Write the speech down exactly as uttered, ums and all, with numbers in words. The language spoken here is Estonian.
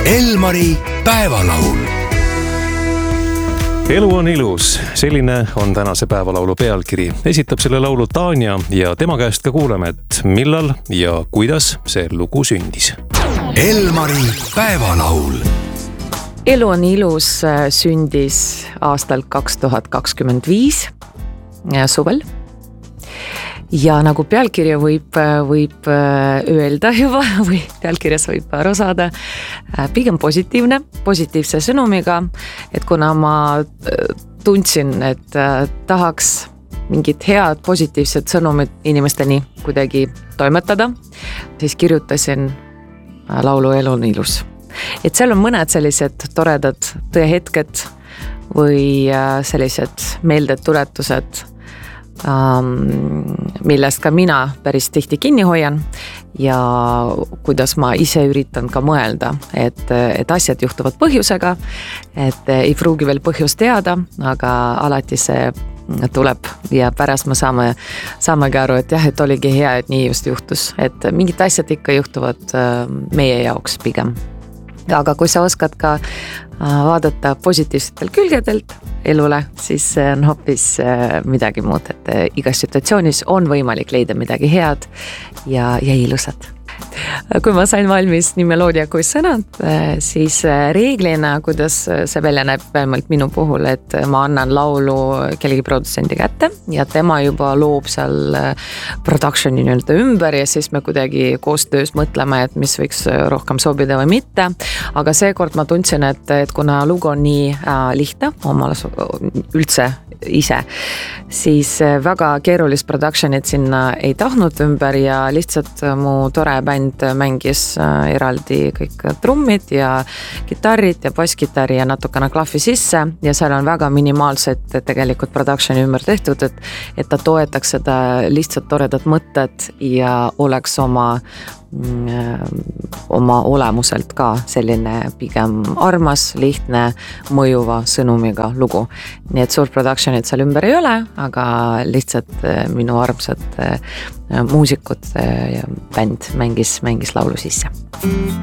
Elmari päevalaul. Elu on ilus, selline on tänase päevalaulu pealkiri. Esitab selle laulu Tanja ja tema käest ka kuuleme, et millal ja kuidas see lugu sündis. Elmari päevalaul. Elu on ilus sündis aastal kaks tuhat kakskümmend viis suvel. Ja nagu pealkirja võib, võib öelda juba või pealkirjas võib aru saada, pigem positiivne, positiivse sõnumiga, et kuna ma tundsin, et tahaks mingit head positiivset sõnumit inimesteni kuidagi toimetada, siis kirjutasin laulu Elu on ilus. Et seal on mõned sellised toredad tõehetked või sellised meeldetuletused, millest ka mina päris tihti kinni hoian ja kuidas ma ise üritan ka mõelda, et, et asjad juhtuvad põhjusega, et ei pruugi veel põhjust teada, aga alati see tuleb ja pärast me saame, saamegi aru, et jah, et oligi hea, et nii just juhtus, et mingid asjad ikka juhtuvad meie jaoks pigem. Aga kui sa oskad ka vaadata positiivsetel külgedelt elule, siis see on hoopis midagi muud, et igas situatsioonis on võimalik leida midagi head ja, ja ilusat. Kui ma sain valmis nii meloodia kui sõnad, siis reeglina, kuidas see välja näeb vähemalt minu puhul, et ma annan laulu kellegi produtsendi kätte ja tema juba loob seal productioni nii-öelda ümber ja siis me kuidagi koostöös mõtleme, et mis võiks rohkem sobida või mitte. Aga seekord ma tundsin, et, et kuna lugu on nii äh, lihtne, omal üldse ise, siis väga keerulist productionit sinna ei tahtnud ümber ja lihtsalt mu tore bänd mängis eraldi kõik trummid ja kitarrid ja basskitarri ja natukene klahvi sisse ja seal on väga minimaalselt tegelikult productioni ümber tehtud, et, et ta toetaks seda lihtsalt toredat mõtted ja oleks oma oma olemuselt ka selline pigem armas, lihtne, mõjuva sõnumiga lugu. Nii et suur productionit seal ümber ei ole, aga lihtsalt minu armsad muusikud ja bänd mängis, mängis laulu sisse.